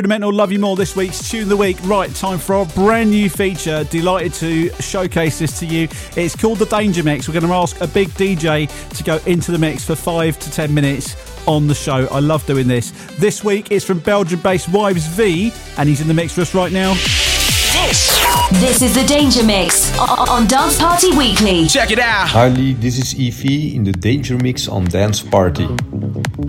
Rudimental, Love You More, this week's Tune of the Week. Right, time for our brand new feature. Delighted to showcase this to you. It's called the Danger Mix. We're going to ask a big DJ to go into the mix for 5 to 10 minutes on the show. I love doing this. This week it's from Belgium-based Wives V, and he's in the mix for us right now. This is the Danger Mix on Dance Party Weekly. Check it out. Hi Lee, this is Evie in the Danger Mix on Dance Party.